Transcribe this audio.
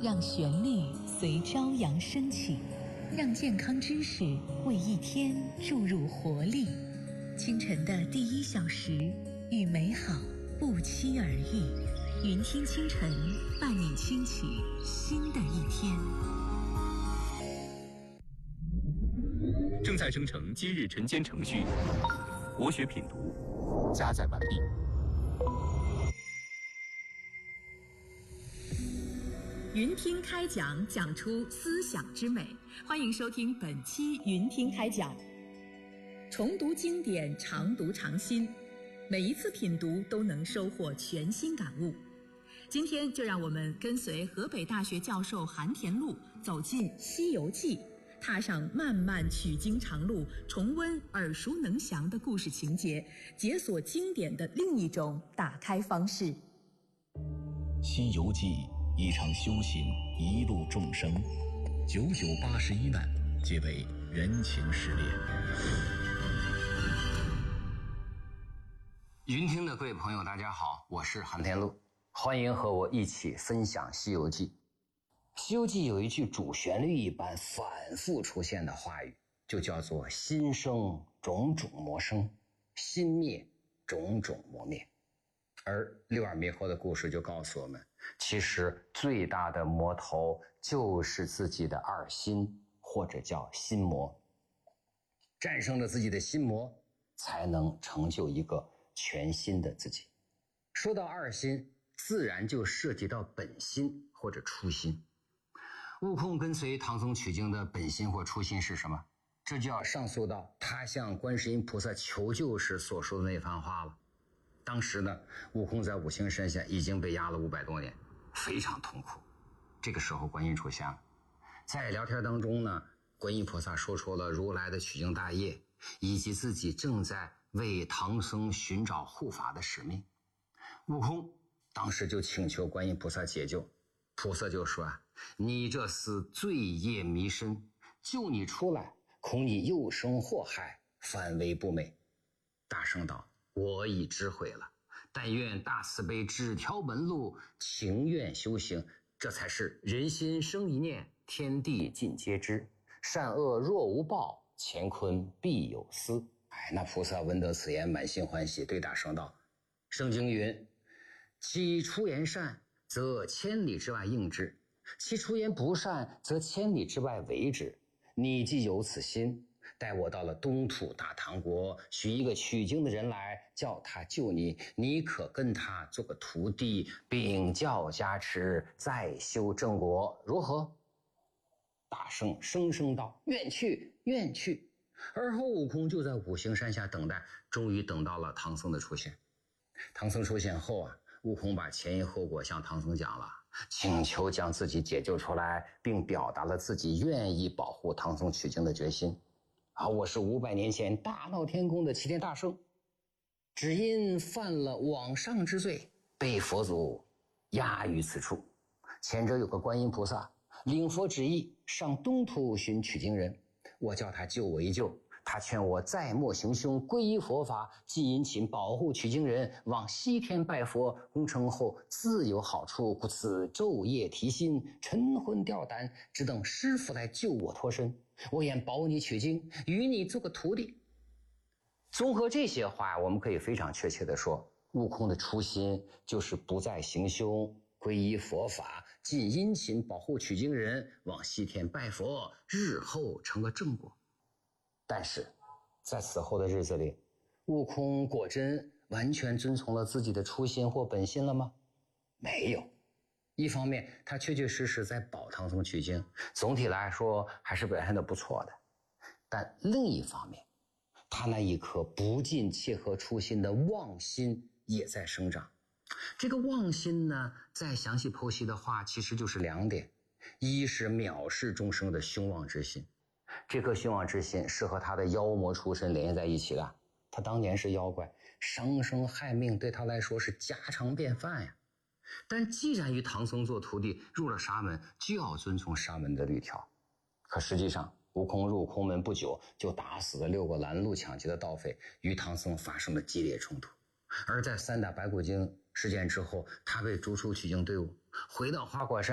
让旋律随朝阳升起，让健康知识为一天注入活力。清晨的第1小时，与美好不期而遇。云听清晨，伴你轻启新的一天。 正在生成今日晨间程序，国学品读加载完毕。 云听开讲，讲出思想之美。欢迎收听本期云听开讲。重读经典，常读常新，每一次品读都能收获全新感悟。今天就让我们跟随河北大学教授韩田禄走进《西游记》，踏上漫漫取经长路，重温耳熟能详的故事情节，解锁经典的另一种打开方式。 《西游记》一场修行，一路众生，981难，皆为缘情失恋。 云听的各位朋友大家好，我是韩田禄，欢迎和我一起分享《西游记》。《西游记》有一句主旋律一般反复出现的话语，就叫做心生种种魔生，心灭种种魔灭。而六耳猕猴的故事就告诉我们，其实最大的魔头就是自己的二心，或者叫心魔。战胜了自己的心魔，才能成就一个全新的自己。说到二心，自然就涉及到本心或者初心。悟空跟随唐僧取经的本心或初心是什么？这就要上溯到他向观世音菩萨求救时所说的那番话了。当时呢，悟空在五行山下已经被压了500多年，非常痛苦。这个时候观音出现了，在聊天当中呢，观音菩萨说出了如来的取经大业，以及自己正在为唐僧寻找护法的使命。悟空当时就请求观音菩萨解救，菩萨就说你这厮罪业弥深，救你出来，恐你又生祸害，反为不美。大圣道，我已知悔了，但愿大慈悲指条门路，情愿修行，这才是人心生一念，天地尽皆知，善恶若无报，乾坤必有私。那菩萨闻得此言，满心欢喜，对大圣道，圣经云，其出言善，则千里之外应之，其出言不善，则千里之外为之。你既有此心，待我到了东土大唐国，寻一个取经的人来，叫他救你，你可跟他做个徒弟，禀教加持，再修正果，如何？大圣声声道，愿去，愿去。而后悟空就在五行山下等待，终于等到了唐僧的出现。唐僧出现后悟空把前因后果向唐僧讲了，请求将自己解救出来，并表达了自己愿意保护唐僧取经的决心。我是500年前大闹天宫的齐天大圣，只因犯了枉上之罪，被佛祖压于此处。前者有个观音菩萨，领佛旨意上东土寻取经人，我叫他救我一救，他劝我再莫行凶，皈依佛法，尽殷勤保护取经人，往西天拜佛，功成后自有好处，故此昼夜提心，晨昏吊胆，只等师父来救我脱身，我愿保你取经，与你做个徒弟。综合这些话，我们可以非常确切地说，悟空的初心就是不再行凶，皈依佛法，尽殷勤保护取经人，往西天拜佛，日后成个正果。但是在此后的日子里，悟空果真完全遵从了自己的初心或本心了吗？没有。一方面他确确实实在保唐僧取经，总体来说还是表现得不错的，但另一方面，他那一颗不尽切合初心的妄心也在生长。这个妄心呢，再详细剖析的话，其实就是2点。一是藐视众生的凶妄之心，这颗凶妄之心是和他的妖魔出身连在一起的。他当年是妖怪，伤生害命对他来说是家常便饭呀。但既然与唐僧做徒弟，入了沙门，就要遵从沙门的律条。可实际上，悟空入空门不久，就打死了6个拦路抢劫的盗匪，与唐僧发生了激烈冲突。而在3打白骨精事件之后，他被逐出取经队伍，回到花果山